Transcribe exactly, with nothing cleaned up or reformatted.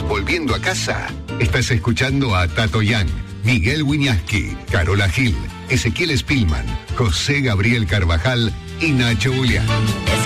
volviendo a casa? Estás escuchando a Tato Yang, Miguel Wiñaski, Carola Gil, Ezequiel Spillman, José Gabriel Carvajal y Nacho Julián.